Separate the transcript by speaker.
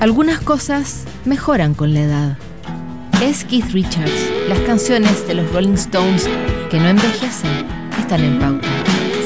Speaker 1: Algunas cosas mejoran con la edad. Es Keith Richards. Las canciones de los Rolling Stones que no envejecen están en Pauta.